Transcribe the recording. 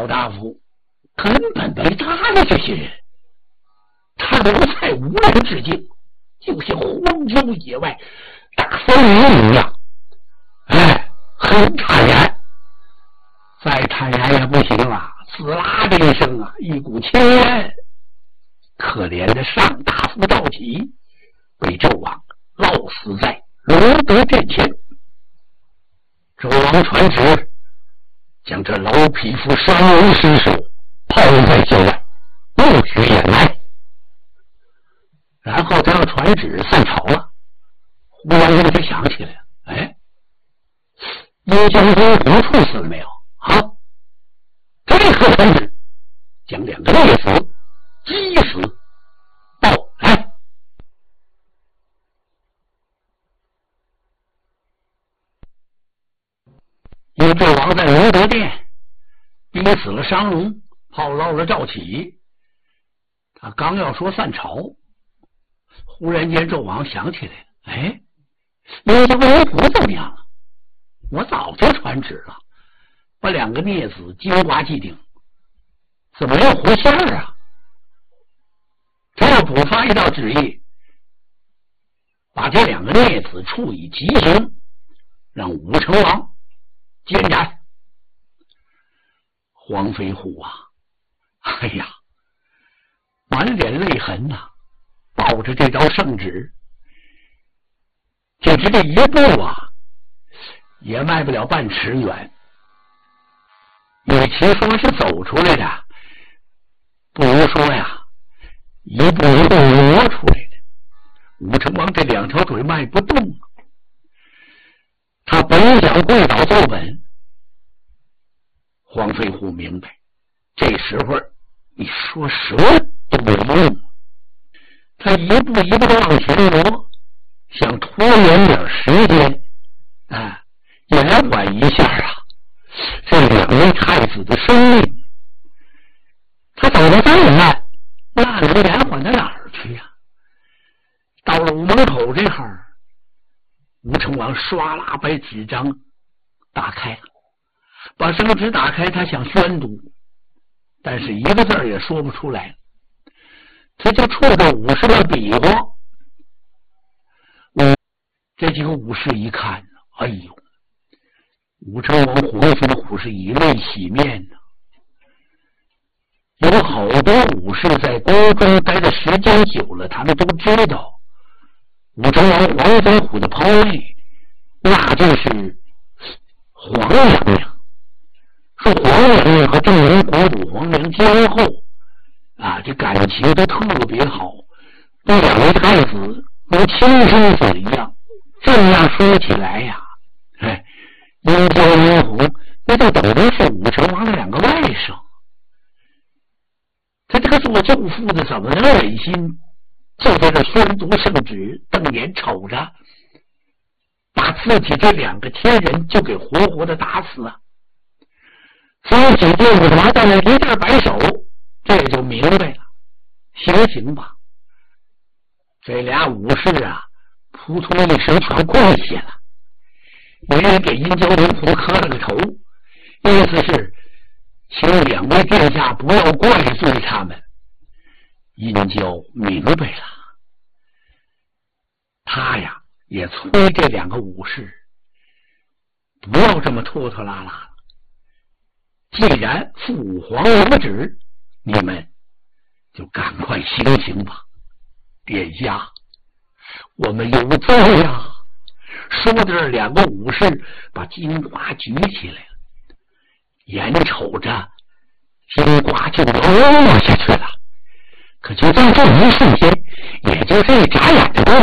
老大夫根本没搭理这些人，他留在无人之境，就像荒郊野外大森林一样，很坦然。再坦然也不行了，滋啦的一声啊，一股青烟。可怜的上大夫赵启被纣王烙死在龙德殿前。纣王传旨，将这老匹夫商人尸首抛在郊外，不许掩埋。然后他要传旨散朝了，忽然间他想起来了，殷将军胡处死了没有啊？这个传旨，将两个烈子击死报来。因为纣王在龙德殿逼死了商容，炮烙了赵启，他刚要说散朝，忽然间纣王想起来了，殷将军胡怎么样了？我早就传旨了，把两个孽子金瓜祭顶，怎么又活馅儿啊？他要补发一道旨意，把这两个孽子处以极刑，让武成王监斩。黄飞虎啊，满脸泪痕啊，抱着这道圣旨，简直这一步啊也迈不了半尺远。与其说是走出来的，不如说呀，一步一步挪出来的。武成王这两条腿迈不动，他本想跪倒奏本。黄飞虎明白，这时候你说什么都没用。他一步一步的往前挪，想拖延点时间，延缓一下啊这两位太子的生命。他走得再慢，那能延缓到哪儿去啊？到了午门口这会儿，吴成王唰啦把纸张打开了，把圣旨打开，他想宣读，但是一个字也说不出来，他就冲着武士的比划。这几个武士一看，武成王黄飞虎是以泪洗面呢。有好多武士在宫中待的时间久了，他们都知道武成王黄飞虎的抛泪，那就是黄娘娘。说黄娘娘和正人国主黄娘结后这感情都特别好，对两位太子如亲生子一样。这样说起来呀，殷郊殷胡那就等于是武成王的两个外甥。他这个做舅父的怎么能忍心就在这宣读圣旨，瞪眼瞅着把自己这两个亲人就给活活的打死啊？所以只见武成王在那一阵摆手，这就明白了，行吧。这俩武士扑通一声全跪下了，有人给殷郊殷胡磕了个头，意思是请两位殿下不要怪罪他们。殷郊明白了，他也催这两个武士不要这么拖拖拉拉，既然父皇有旨，你们就赶快行吧。殿下，我们有罪呀！说的这两个武士把金瓜举起来了，眼瞅着金瓜就要落下去了，可就在这一瞬间，也就这眨眼的功